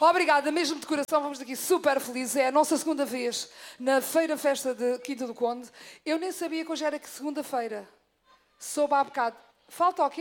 Obrigada, mesmo de coração, vamos daqui super felizes. É a nossa segunda vez na Festa de Quinta do Conde. Eu nem sabia que hoje era segunda-feira. Soube há bocado. Falta o quê?